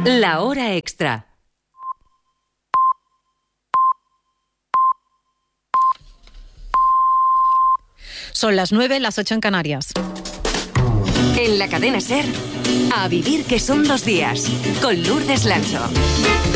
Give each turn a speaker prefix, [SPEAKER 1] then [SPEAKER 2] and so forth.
[SPEAKER 1] La hora extra.
[SPEAKER 2] Son las 9, las 8 en Canarias.
[SPEAKER 1] En la cadena SER, A vivir que son 2 días, con Lourdes Lancho.